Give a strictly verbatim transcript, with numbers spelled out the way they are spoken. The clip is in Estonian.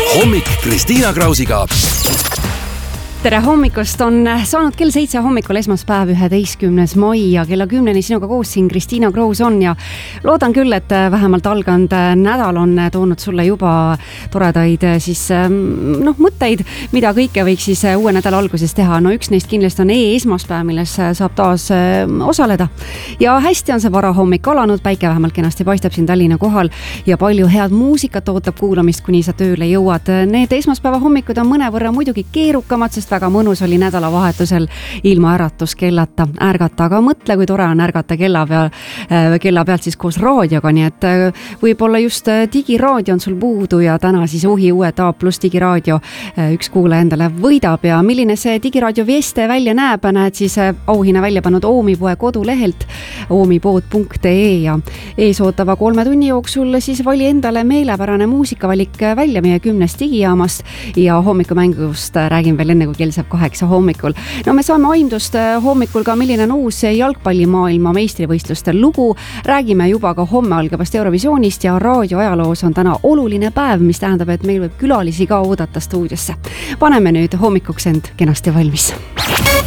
hommik Kristiina Krausiga. Tere hommikust, on saanud kell seitse hommikul esmaspäev üheteistkümnes mai ja kella kümneni sinuga koos siin Kristiina Kraus on ja loodan küll, et vähemalt alganud nädal on toonud sulle juba toredaid siis noh, mõtteid, mida kõike võiks siis uue nädala alguses teha. No üks neist kindlasti on e-esmaspäev, milles saab taas osaleda ja hästi on see varahommik alanud, päike vähemalt kenasti paistab siin Tallinna kohal ja palju head muusikat ootab kuulamist, kuni sa tööle jõuad. Need esmaspäeva hommikud on mõnevõrra muidugi keerukamad, sest väga mõnus oli nädalavahetusel ilma äratuskellata ärgata, aga mõtle, kui tore on ärgata kella peal, kella pealt siis koos raadioga, nii et võib-olla just digiraadio on sul puudu ja täna siis Uhi uued A pluss digiraadio üks kuule endale võidab ja milline see digiraadio Vieste välja näeb, näed siis auhinna välja pannud Oomipoe kodulehelt oomipood punkt ee ja ees ootava kolme tunni jooksul siis vali endale meelepärane muusikavalik välja meie kümnest digijaamast ja hommikumängust räägin veel enne, kui kell saab kaheksa hommikul. No me saame aimdust hommikul ka, milline on uus jalgpallimaailma meistrivõistluste lugu. Räägime juba ka homme algavast Eurovisioonist ja raadioajaloos on täna oluline päev, mis tähendab, et meil võib külalisi ka oodata stuudiosse. Paneme nüüd hommikuks end kenasti valmis.